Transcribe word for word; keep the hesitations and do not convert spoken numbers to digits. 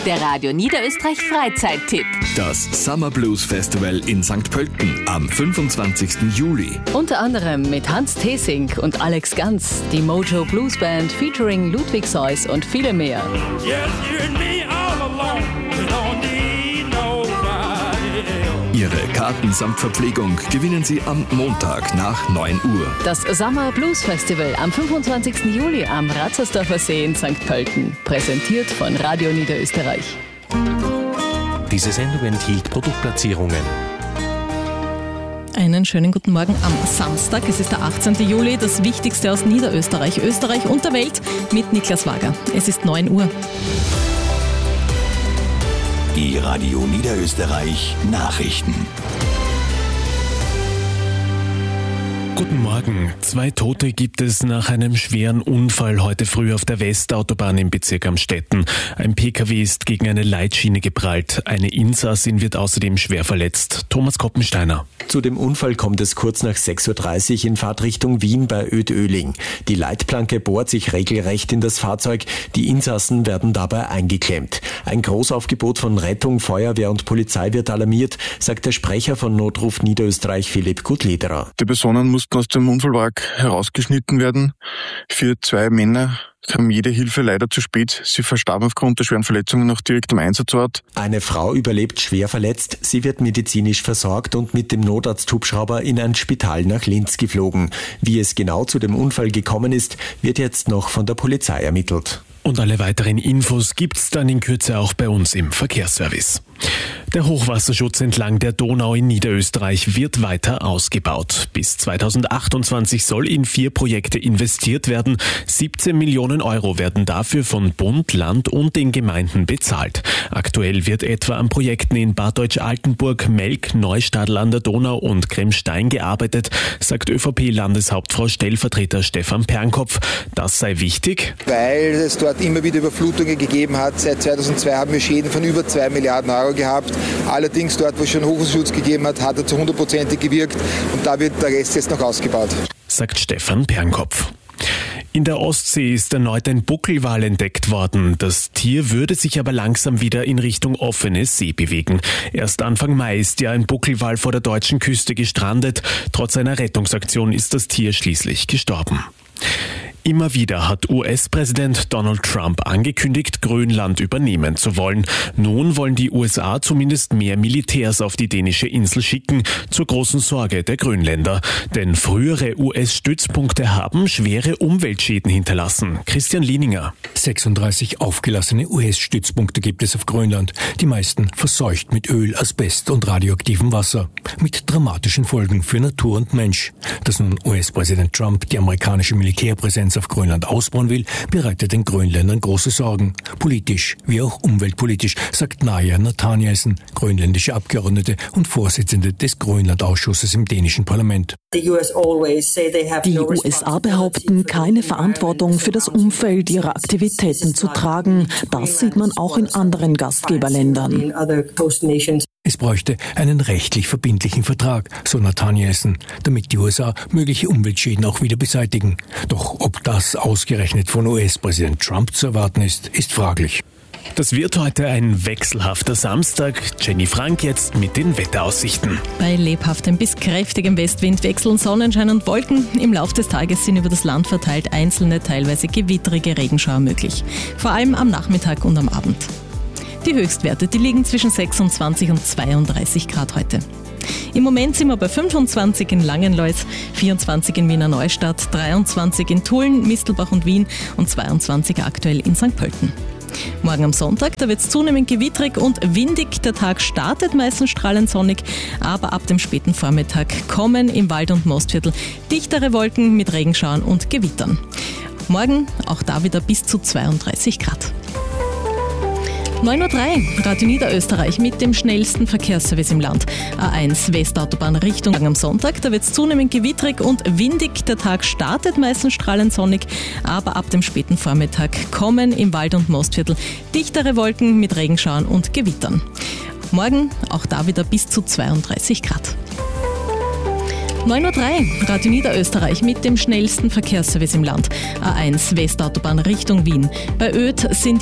Der Radio Niederösterreich Freizeittipp. Das Summer Blues Festival in Sankt Pölten am fünfundzwanzigsten Juli. Unter anderem mit Hans Thesing und Alex Ganz, die Mojo Blues Band featuring Ludwig Seuss und viele mehr. Yes, you and me all alone. We don't need nobody else. Ihre Karten samt Verpflegung gewinnen Sie am Montag nach neun Uhr. Das Summer Blues Festival am fünfundzwanzigsten Juli am Ratzersdorfer See in Sankt Pölten. Präsentiert von Radio Niederösterreich. Diese Sendung enthielt Produktplatzierungen. Einen schönen guten Morgen am Samstag. Es ist der achtzehnten Juli, das Wichtigste aus Niederösterreich, Österreich und der Welt mit Niklas Wager. Es ist neun Uhr. Die Radio Niederösterreich Nachrichten. Guten Morgen. Zwei Tote gibt es nach einem schweren Unfall heute früh auf der Westautobahn im Bezirk Amstetten. Ein P K W ist gegen eine Leitschiene geprallt. Eine Insassin wird außerdem schwer verletzt. Thomas Koppensteiner. Zu dem Unfall kommt es kurz nach sechs Uhr dreißig in Fahrtrichtung Wien bei Oetöling. Die Leitplanke bohrt sich regelrecht in das Fahrzeug. Die Insassen werden dabei eingeklemmt. Ein Großaufgebot von Rettung, Feuerwehr und Polizei wird alarmiert, sagt der Sprecher von Notruf Niederösterreich Philipp Gutlederer. Die Personen mussten aus dem Unfallwrack herausgeschnitten werden. Für zwei Männer kam jede Hilfe leider zu spät. Sie verstarben aufgrund der schweren Verletzungen noch direkt am Einsatzort. Eine Frau überlebt schwer verletzt. Sie wird medizinisch versorgt und mit dem Notarzthubschrauber in ein Spital nach Linz geflogen. Wie es genau zu dem Unfall gekommen ist, wird jetzt noch von der Polizei ermittelt. Und alle weiteren Infos gibt's dann in Kürze auch bei uns im Verkehrsservice. Der Hochwasserschutz entlang der Donau in Niederösterreich wird weiter ausgebaut. Bis zweitausendachtundzwanzig soll in vier Projekte investiert werden. siebzehn Millionen Euro werden dafür von Bund, Land und den Gemeinden bezahlt. Aktuell wird etwa an Projekten in Bad Deutsch-Altenburg, Melk, Neustadl an der Donau und Kremstein gearbeitet, sagt ÖVP-Landeshauptfrau Stellvertreter Stefan Pernkopf. Das sei wichtig, weil es dort immer wieder Überflutungen gegeben hat. Seit zweitausendzwei haben wir Schäden von über zwei Milliarden Euro gehabt. Allerdings dort, wo es schon Hochwasserschutz gegeben hat, hat er zu hundertprozentig gewirkt und da wird der Rest jetzt noch ausgebaut. Sagt Stefan Pernkopf. In der Ostsee ist erneut ein Buckelwal entdeckt worden. Das Tier würde sich aber langsam wieder in Richtung offene See bewegen. Erst Anfang Mai ist ja ein Buckelwal vor der deutschen Küste gestrandet. Trotz einer Rettungsaktion ist das Tier schließlich gestorben. Immer wieder hat U S-Präsident Donald Trump angekündigt, Grönland übernehmen zu wollen. Nun wollen die U S A zumindest mehr Militärs auf die dänische Insel schicken, zur großen Sorge der Grönländer. Denn frühere U S-Stützpunkte haben schwere Umweltschäden hinterlassen. Christian Lieninger. sechsunddreißig aufgelassene U S-Stützpunkte gibt es auf Grönland. Die meisten verseucht mit Öl, Asbest und radioaktivem Wasser. Mit dramatischen Folgen für Natur und Mensch. Dass nun U S-Präsident Trump die amerikanische Militärpräsenz auf Grönland ausbauen will, bereitet den Grönländern große Sorgen. Politisch wie auch umweltpolitisch, sagt Naja Nathanielsen, grönländische Abgeordnete und Vorsitzende des Grönland-Ausschusses im dänischen Parlament. Die U S A behaupten, keine Verantwortung für das Umfeld ihrer Aktivitäten zu tragen. Das sieht man auch in anderen Gastgeberländern. Es bräuchte einen rechtlich verbindlichen Vertrag, so Nathanielsen, damit die U S A mögliche Umweltschäden auch wieder beseitigen. Doch ob das ausgerechnet von U S-Präsident Trump zu erwarten ist, ist fraglich. Das wird heute ein wechselhafter Samstag. Jenny Frank jetzt mit den Wetteraussichten. Bei lebhaftem bis kräftigem Westwind wechseln Sonnenschein und Wolken. Im Lauf des Tages sind über das Land verteilt einzelne, teilweise gewitterige Regenschauer möglich. Vor allem am Nachmittag und am Abend. Die Höchstwerte, die liegen zwischen sechsundzwanzig und zweiunddreißig Grad heute. Im Moment sind wir bei fünfundzwanzig in Langenlois, vierundzwanzig in Wiener Neustadt, dreiundzwanzig in Tulln, Mistelbach und Wien und zweiundzwanzig aktuell in Sankt Pölten. Morgen am Sonntag, da wird es zunehmend gewitterig und windig. Der Tag startet meistens strahlend sonnig, aber ab dem späten Vormittag kommen im Wald- und Mostviertel dichtere Wolken mit Regenschauern und Gewittern. Morgen auch da wieder bis zu zweiunddreißig Grad. neun Uhr drei, Radio Niederösterreich mit dem schnellsten Verkehrsservice im Land. A eins Westautobahn Richtung am Sonntag, da wird es zunehmend gewitterig und windig. Der Tag startet meistens strahlend sonnig, aber ab dem späten Vormittag kommen im Wald- und Mostviertel dichtere Wolken mit Regenschauern und Gewittern. Morgen auch da wieder bis zu zweiunddreißig Grad. neun Uhr drei, Radio Niederösterreich mit dem schnellsten Verkehrsservice im Land. A eins Westautobahn Richtung Wien. Bei Oed sind